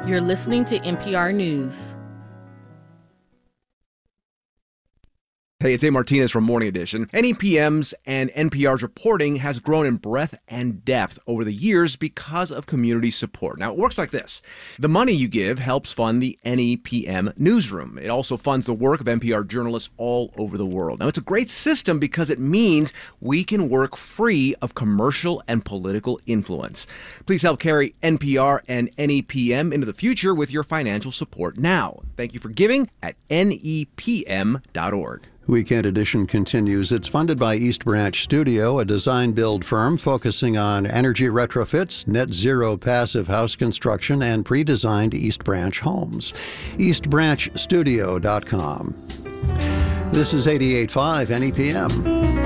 You're listening to NPR News. Hey, it's A. Martinez from Morning Edition. NEPM's and NPR's reporting has grown in breadth and depth over the years because of community support. Now, it works like this. The money you give helps fund the NEPM newsroom. It also funds the work of NPR journalists all over the world. Now, it's a great system because it means we can work free of commercial and political influence. Please help carry NPR and NEPM into the future with your financial support now. Thank you for giving at nepm.org. Weekend Edition continues. It's funded by East Branch Studio, a design-build firm focusing on energy retrofits, net zero passive house construction, and pre-designed East Branch homes. EastBranchStudio.com. This is 88.5 NEPM.